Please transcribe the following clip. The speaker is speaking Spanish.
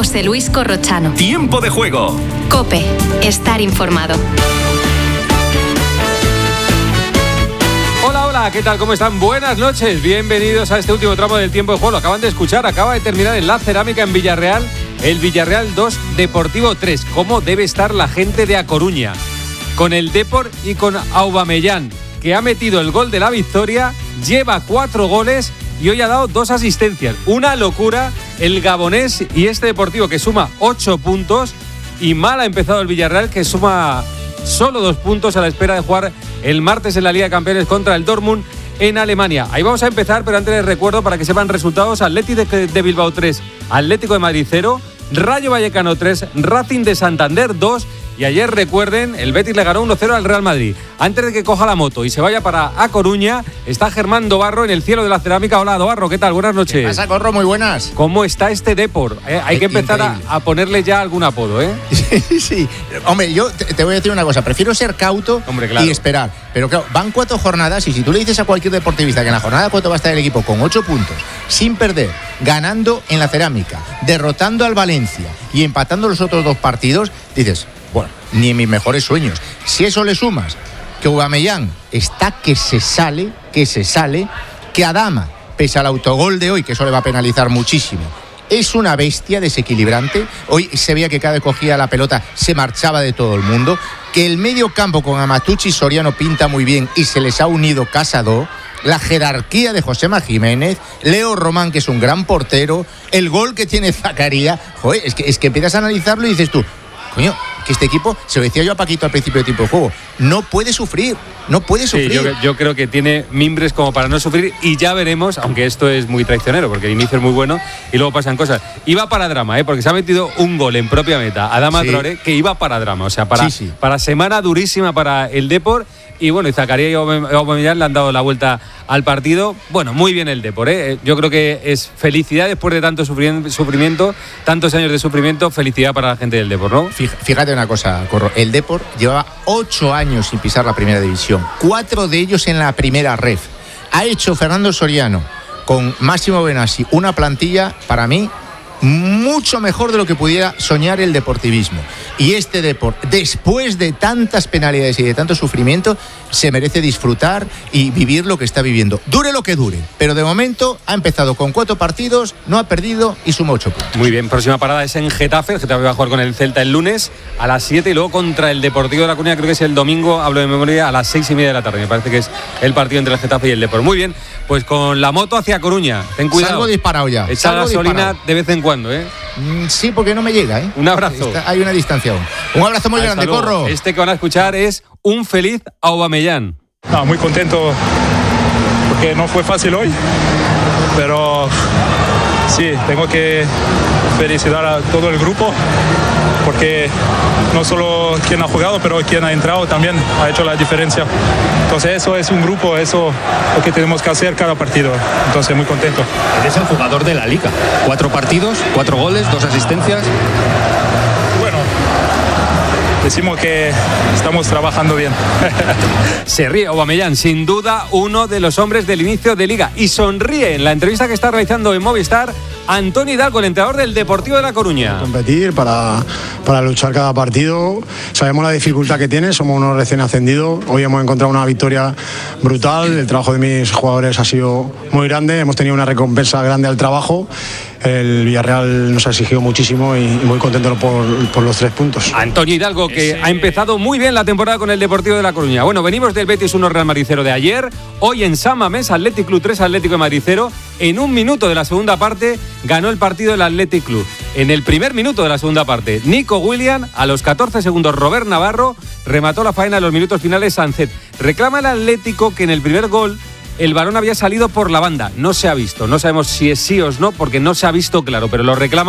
José Luis Corrochano. Tiempo de juego. COPE. Estar informado. Hola, ¿qué tal? ¿Cómo están? Buenas noches, bienvenidos a este último tramo del tiempo de juego. Lo acaban de escuchar, acaba de terminar en la Cerámica en Villarreal, el Villarreal 2, Deportivo 3. ¿Cómo debe estar la gente de A Coruña? Con el Depor y con Aubameyang, que ha metido el gol de la victoria, lleva 4 goles y hoy ha dado 2 asistencias. Una locura el gabonés y este Deportivo que suma 8 puntos, y mal ha empezado el Villarreal, que suma solo 2 puntos a la espera de jugar el martes en la Liga de Campeones contra el Dortmund en Alemania. Ahí vamos a empezar, pero antes les recuerdo para que sepan resultados: Athletic de Bilbao 3, Atlético de Madrid 0, Rayo Vallecano 3, Racing de Santander 2. Y ayer, recuerden, el Betis le ganó 1-0 al Real Madrid. Antes de que coja la moto y se vaya para A Coruña, está Germán Dobarro en el cielo de la Cerámica. Hola, Dobarro, ¿qué tal? Buenas noches. ¿Qué pasa, Corro? Muy buenas. ¿Cómo está este Depor? Hay que empezar a ponerle ya algún apodo, ¿eh? Sí. Hombre, yo te voy a decir una cosa. Prefiero ser cauto, claro, y esperar. Pero claro, van 4 jornadas y si tú le dices a cualquier deportivista que en la jornada 4 va a estar el equipo con 8 puntos, sin perder, ganando en la Cerámica, derrotando al Valencia y empatando los otros 2 partidos, dices, bueno, ni en mis mejores sueños. Si eso le sumas que Aubameyang está que se sale, que Adama, pese al autogol de hoy, que eso le va a penalizar muchísimo, es una bestia desequilibrante. Hoy se veía que cada vez que cogía la pelota se marchaba de todo el mundo, que el medio campo con Amatucci y Soriano pinta muy bien y se les ha unido Casado, la jerarquía de Josema Jiménez, Leo Román, que es un gran portero, el gol que tiene Zakaria. Joder, es que empiezas a analizarlo y dices tú, coño, que este equipo, se lo decía yo a Paquito al principio del tiempo de juego, no puede sufrir. Sí, yo creo que tiene mimbres como para no sufrir, y ya veremos, aunque esto es muy traicionero, porque el inicio es muy bueno y luego pasan cosas. Iba para drama, porque se ha metido un gol en propia meta, Adama Traoré, que iba para drama, o sea, para semana durísima para el Depor. Y bueno, y Zakaria y Aubameyang le han dado la vuelta al partido. Bueno, muy bien el Depor, ¿eh? Yo creo que es felicidad después de tanto sufrimiento, tantos años de sufrimiento, felicidad para la gente del Depor, ¿no? Fíjate una cosa, Corro, el Depor llevaba 8 años sin pisar la primera división, 4 de ellos en la primera ref. Ha hecho Fernando Soriano con Máximo Benassi una plantilla, para mí, mucho mejor de lo que pudiera soñar el deportivismo. Y este Depor, después de tantas penalidades y de tanto sufrimiento, se merece disfrutar y vivir lo que está viviendo. Dure lo que dure, pero de momento ha empezado con 4 partidos, no ha perdido y suma 8 puntos. Muy bien, próxima parada es en Getafe. El Getafe va a jugar con el Celta el lunes a las 7 y luego contra el Deportivo de La Coruña, creo que es el domingo, hablo de memoria, a las 6:30 de la tarde. Me parece que es el partido entre el Getafe y el Depor. Muy bien, pues con la moto hacia Coruña, ten cuidado. Salgo disparado ya. Echa gasolina de vez en cuando, ¿eh? Sí, porque no me llega, ¿eh? Un abrazo. Hay una distancia aún. Un abrazo muy grande, luego. Corro. Este que van a escuchar es un feliz Aubameyang. No, muy contento porque no fue fácil hoy, pero sí, tengo que felicitar a todo el grupo, porque no solo quien ha jugado, pero quien ha entrado también ha hecho la diferencia. Entonces eso es un grupo, eso es lo que tenemos que hacer cada partido. Entonces muy contento. Eres el jugador de la Liga. 4 partidos, 4 goles, 2 asistencias. Bueno, decimos que estamos trabajando bien. Se ríe Aubameyang, sin duda uno de los hombres del inicio de Liga, y sonríe en la entrevista que está realizando en Movistar Antonio Hidalgo, el entrenador del Deportivo de La Coruña. Competir para luchar cada partido. Sabemos la dificultad que tiene, somos unos recién ascendidos. Hoy hemos encontrado una victoria brutal. El trabajo de mis jugadores ha sido muy grande. Hemos tenido una recompensa grande al trabajo. El Villarreal nos ha exigido muchísimo y muy contento por los 3 puntos. Antonio Hidalgo, que ha empezado muy bien la temporada con el Deportivo de La Coruña. Bueno, venimos del Betis 1 Real Madrid 0 de ayer. Hoy en San Mamés, Athletic Club 3, Atlético de Madrid 0. En un minuto de la segunda parte ganó el partido el Athletic Club. En el primer minuto de la segunda parte, Nico Williams, a los 14 segundos Robert Navarro, remató la faena en los minutos finales Sancet. Reclama el Atlético que en el primer gol el balón había salido por la banda. No se ha visto, no sabemos si es sí o no, porque no se ha visto claro, pero lo reclama